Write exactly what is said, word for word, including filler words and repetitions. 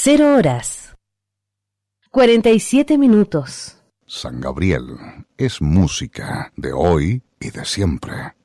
Cero horas. Cuarenta y siete minutos. San Gabriel es música de hoy y de siempre.